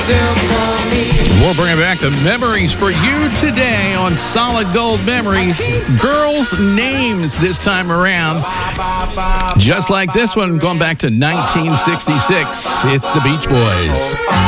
We'll bring back the memories for you today on Solid Gold Memories. Girls' names this time around. Just like this one, going back to 1966. It's the Beach Boys.